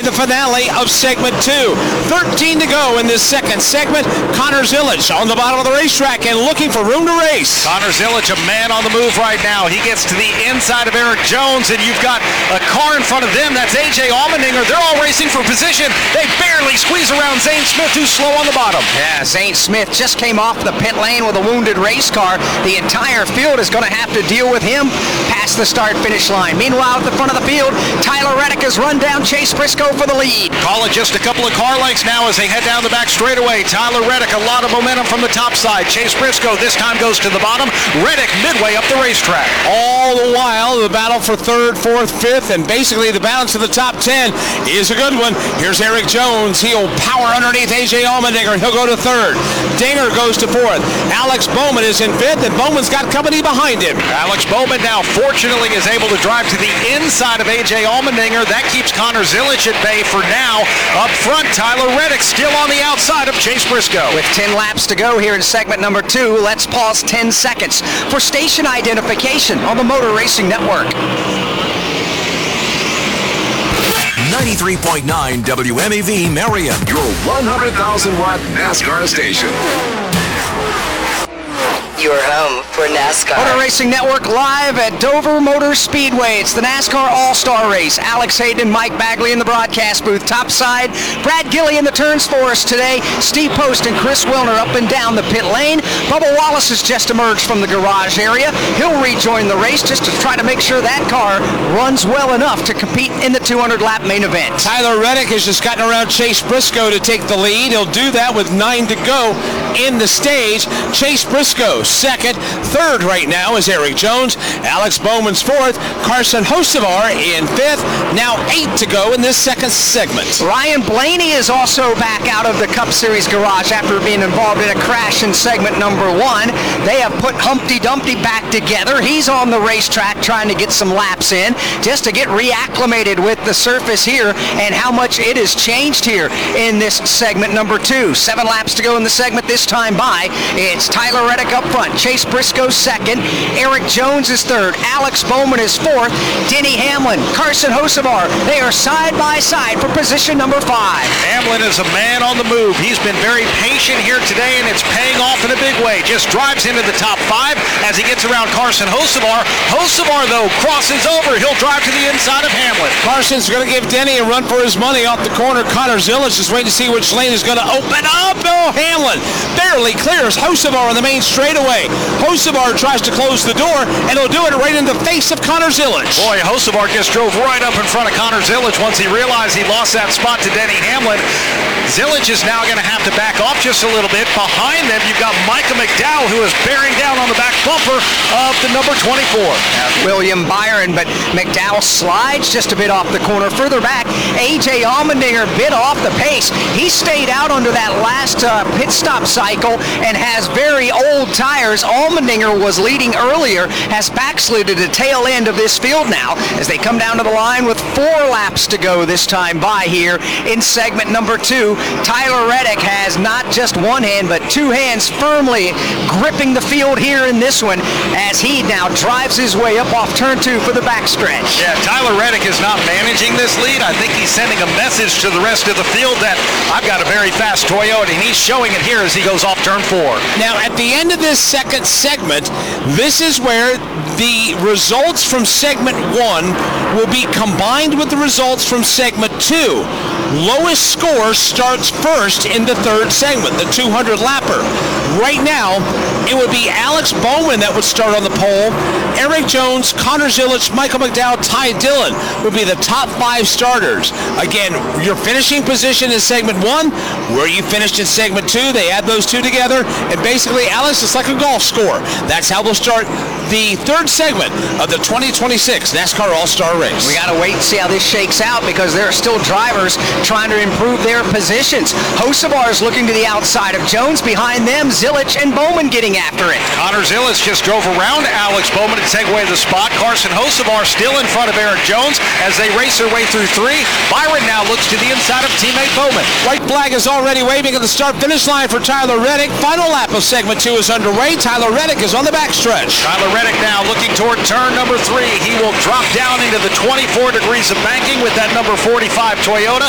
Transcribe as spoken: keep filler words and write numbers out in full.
the finale of segment two. thirteen to go in this second segment. Connor Zilisch on the bottom of the racetrack and looking for room to race. Connor Zilisch, a man on the move right now. He gets to the inside of Eric Jones, and you've got a car in front of them. That's A J Allmendinger. They're all racing for position. They barely squeeze around Zane Smith, who's slow on the bottom. Yeah, Zane Smith just came off the pit lane with a wounded race car. The entire field is going to have to deal with him past the start-finish line. Meanwhile, at the front of the field, Tyler Reddick has run down Chase Briscoe for the lead. Call it just a couple of car lengths now as they head down the back straightaway. Tyler Reddick, a lot of momentum from the top side. Chase Briscoe this time goes to the bottom. Reddick midway up the racetrack. All the while, the battle for third, fourth, fifth, and basically the balance of the top ten is a good one. Here's Eric Jones. He'll power underneath A J Allmendinger. He'll go to third. Dinger goes to fourth. Alex Bowman is in fifth, and Bowman's got company behind him. Alex Bowman now fortunately is able to drive to the inside of A J Allmendinger. That keeps Connor Zilisch at bay for now. Up front, Tyler Reddick still on the outside of Chase Briscoe. With ten laps to go here in segment number two, let's pause ten seconds for station identification on the Motor Racing Network. ninety-three point nine W M E V Marion, your one hundred thousand watt NASCAR station. Your home for NASCAR. Motor Racing Network live at Dover Motor Speedway. It's the NASCAR All-Star Race. Alex Hayden, Mike Bagley in the broadcast booth topside. Brad Gilly in the turns for us today. Steve Post and Chris Wilner up and down the pit lane. Bubba Wallace has just emerged from the garage area. He'll rejoin the race just to try to make sure that car runs well enough to compete in the two hundred lap main event. Tyler Reddick has just gotten around Chase Briscoe to take the lead. He'll do that with nine to go in the stage. Chase Briscoe second. Third right now is Eric Jones. Alex Bowman's fourth. Carson Hocevar in fifth. Now eight to go in this second segment. Ryan Blaney is also back out of the Cup Series garage after being involved in a crash in segment number one. They have put Humpty Dumpty back together. He's on the racetrack trying to get some laps in just to get reacclimated with the surface here and how much it has changed here in this segment number two. Seven laps to go in the segment this time by. It's Tyler Reddick up front. Chase Briscoe second. Eric Jones is third. Alex Bowman is fourth. Denny Hamlin, Carson Hocevar, they are side by side for position number five. Hamlin is a man on the move. He's been very patient here today, and it's paying off in a big way. Just drives into the top five as he gets around Carson Hocevar. Hocevar, though, crosses over. He'll drive to the inside of Hamlin. Carson's going to give Denny a run for his money off the corner. Connor Zilisch is waiting to see which lane is going to open up. Oh, Hamlin barely clears Hocevar on the main straightaway. Hocevar tries to close the door, and he'll do it right in the face of Connor Zilisch. Boy, Hocevar just drove right up in front of Connor Zilisch once he realized he lost that spot to Denny Hamlin. Zilisch is now going to have to back off just a little bit. Behind them, you've got Micah McDowell, who is bearing down on the back bumper of the number twenty-four. William Byron, but McDowell slides just a bit off the corner. Further back, A J Allmendinger bit off the pace. He stayed out under that last uh, pit stop cycle and has very old tires. Allmendinger was leading earlier, has backslid to the tail end of this field now as they come down to the line with four laps to go this time by here in segment number two. Tyler Reddick has not just one hand but two hands firmly gripping the field here in this one as he now drives his way up off turn two for the backstretch. Yeah, Tyler Reddick is not managing this lead. I think he's sending a message to the rest of the field that I've got a very fast Toyota, and he's showing it here as he goes off turn four. Now, at the end of this second segment, this is where the results from segment one will be combined with the results from segment two. Lowest score starts first in the third segment, the two hundred lapper. Right now, it would be Alex Bowman that would start on the pole. Eric Jones, Connor Zilisch, Michael McDowell, Ty Dillon would be the top five starters. Again, your finishing position in segment one, where you finished in segment two, they add those two together, and basically, Alex, it's like a golf score. That's how they'll start the third segment of the twenty twenty-six NASCAR All-Star Race. We got to wait and see how this shakes out because there are still drivers trying to improve their positions. Hocevar is looking to the outside of Jones. Behind them, Zilisch and Bowman getting after it. Connor Zilisch just drove around Alex Bowman to take away the spot. Carson Hocevar still in front of Eric Jones as they race their way through three. Byron now looks to the inside of teammate Bowman. White flag is already waving at the start-finish line for Tyler Reddick. Final lap of segment two is underway. Tyler Reddick is on the backstretch. Tyler Reddick now looking toward turn number three. He will drop down into the twenty-four degrees of banking with that number forty-five Toyota.